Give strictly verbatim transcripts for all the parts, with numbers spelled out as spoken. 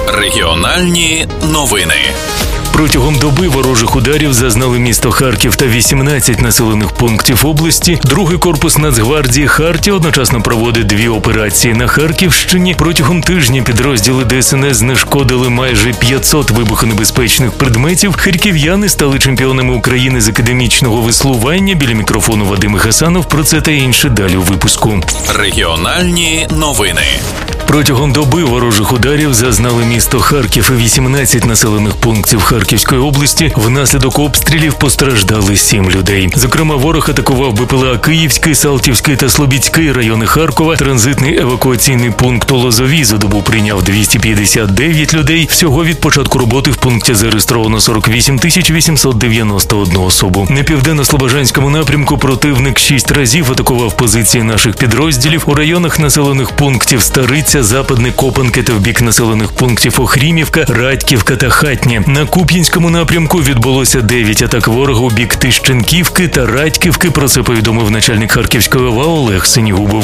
Регіональні новини. Протягом доби ворожих ударів зазнали місто Харків та вісімнадцять населених пунктів області. Другий корпус Нацгвардії «Хартія» одночасно проводить дві операції на Харківщині. Протягом тижня підрозділи Де Ес Ен Ес знешкодили майже п'ятсот вибухонебезпечних предметів. Харків'яни стали чемпіонами України з академічного веслування. Біля мікрофону Вадим Гасанов. Про це та інше далі у випуску. Регіональні новини. Протягом доби ворожих ударів зазнали місто Харків і вісімнадцять населених пунктів Харківської області. Внаслідок обстрілів постраждали сім людей. Зокрема, ворог атакував Бе Пе Ел А Київський, Салтівський та Слобідський райони Харкова. Транзитний евакуаційний пункт у Лозовій за добу прийняв двісті п'ятдесят дев'ять людей. Всього від початку роботи в пункті зареєстровано сорок вісім тисяч вісімсот дев'яносто одну особу. На південно-слобожанському напрямку противник шість разів атакував позиції наших підрозділів у районах населених пунктів Стариця, Западне Копанки та в бік населених пунктів Охрімівка, Радьківка та Хатнє. На Куп'янському напрямку відбулося дев'ять атак ворога у бік Тищенківки та Радьківки. Про це повідомив начальник Харківської ОВА Олег Синігубов.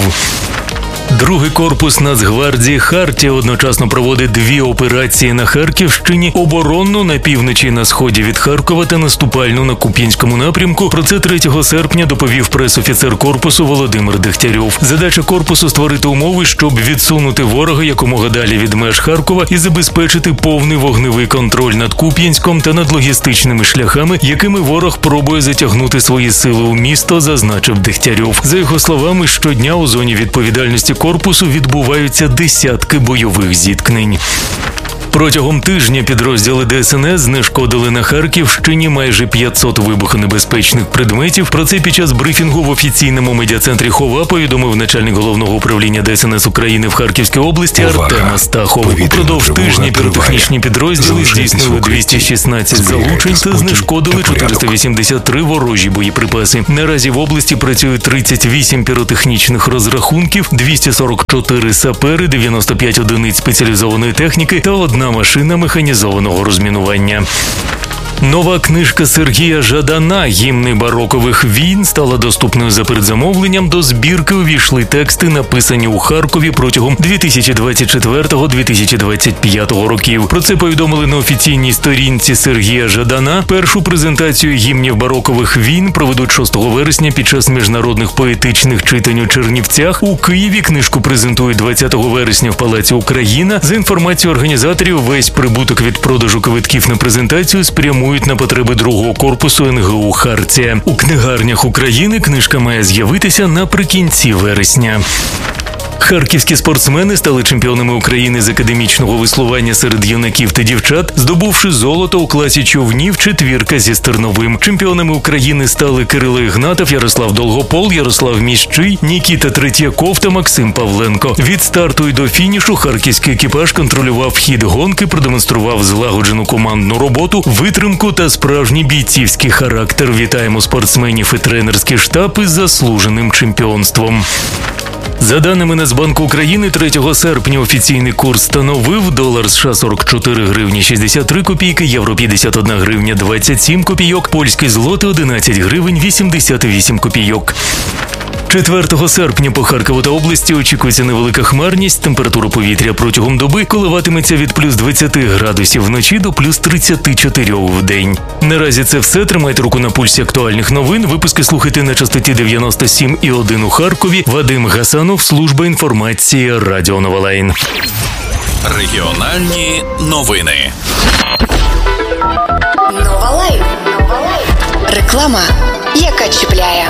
Другий корпус Нацгвардії «Хартія» одночасно проводить дві операції на Харківщині: оборонну на півночі і на сході від Харкова та наступальну на Куп'янському напрямку. Про це третього серпня доповів пресофіцер корпусу Володимир Дегтярьов. Задача корпусу – створити умови, щоб відсунути ворога якомога далі від меж Харкова і забезпечити повний вогневий контроль над Куп'янськом та над логістичними шляхами, якими ворог пробує затягнути свої сили у місто, зазначив Дегтярьов. За його словами, щодня у зоні відповідальності корпусу відбуваються десятки бойових зіткнень. Протягом тижня підрозділи Де Ес Ен Ес знешкодили на Харківщині майже п'ятсот вибухонебезпечних предметів. Про це під час брифінгу в офіційному медіа-центрі ХОВА повідомив начальник головного управління Де Ес Ен Ес України в Харківській області Артем Астахов. Упродовж тижня піротехнічні підрозділи здійснили двісті шістнадцять залучень та знешкодили чотириста вісімдесят три ворожі боєприпаси. Наразі в області працюють тридцять вісім піротехнічних розрахунків, двісті сорок чотири сапери, дев'яносто п'ять одиниць спеціалізованої техніки та одна машина механізованого розмінування. Нова книжка Сергія Жадана «Гімни барокових війн» стала доступною за передзамовленням. До збірки увійшли тексти, написані у Харкові протягом дві тисячі двадцять четвертого - дві тисячі двадцять п'ятого років. Про це повідомили на офіційній сторінці Сергія Жадана. Першу презентацію гімнів барокових війн проведуть шостого вересня під час міжнародних поетичних читань у Чернівцях. У Києві книжку презентують двадцятого вересня в Палаці Україна. За інформацією організаторів, весь прибуток від продажу квитків на презентацію спрямують на потреби другого корпусу Ен Ге У «Хартія». У книгарнях України книжка має з'явитися наприкінці вересня. Харківські спортсмени стали чемпіонами України з академічного веслування серед юнаків та дівчат, здобувши золото у класі човнів четвірка зі стерновим. Чемпіонами України стали Кирило Ігнатов, Ярослав Долгопол, Ярослав Міщий, Нікіта Третьяков та Максим Павленко. Від старту й до фінішу харківський екіпаж контролював хід гонки, продемонстрував злагоджену командну роботу, витримку та справжній бійцівський характер. Вітаємо спортсменів і тренерський штаб із заслуженим чемпіонством. За даними Нацбанку України, третього серпня офіційний курс становив: долар США сорок чотири гривні шістдесят три копійки, євро п'ятдесят одна гривня двадцять сім копійок, польський злотий одинадцять гривень вісімдесят вісім копійок. четвертого серпня по Харкову та області очікується невелика хмарність. Температура повітря протягом доби коливатиметься від плюс двадцять градусів вночі до плюс тридцять чотири в день. Наразі це все. Тримайте руку на пульсі актуальних новин. Випуски слухайте на частоті дев'яносто сім і один у Харкові. Вадим Гасанов, служба інформації, Радіо Новолайн. Регіональні новини. Новолайн. Реклама, яка чіпляє.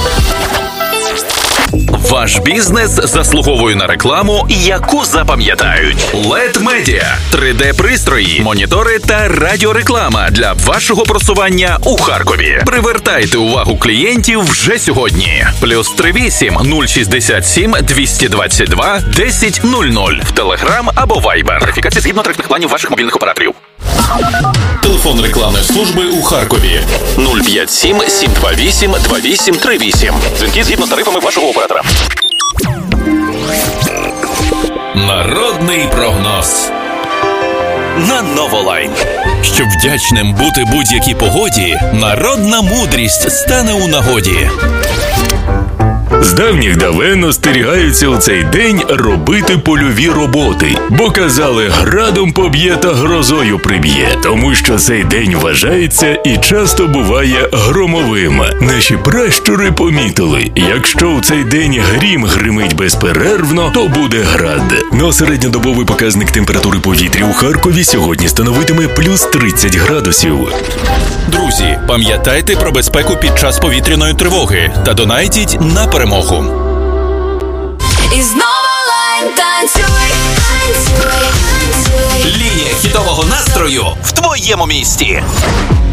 Ваш бізнес заслуговує на рекламу, яку запам'ятають. лед Медіа – три де-пристрої, монітори та радіореклама для вашого просування у Харкові. Привертайте увагу клієнтів вже сьогодні. Плюс три вісім нуль шістдесят сім двісті двадцять два десять нуль нуль в Телеграм або Вайбер. Верифікація згідно тарифних планів ваших мобільних операторів. Телефон рекламної служби у Харкові нуль п'ять сім сім два вісім два вісім три вісім. Дзвінки згідно з тарифами вашого оператора. Народний прогноз на Новолайн. Щоб вдячним бути будь-якій погоді, народна мудрість стане у нагоді. З давніх давен остерігаються у цей день робити польові роботи, бо казали, градом поб'є та грозою приб'є, тому що цей день вважається і часто буває громовим. Наші пращури помітили, якщо у цей день грім гримить безперервно, то буде град. Но середньодобовий показник температури повітря у Харкові сьогодні становитиме плюс тридцять градусів. Друзі, пам'ятайте про безпеку під час повітряної тривоги та донайтіть на перемогу. І знову лайн танцюй, танцюй, танцюй. Лінія хітового настрою в твоєму місті.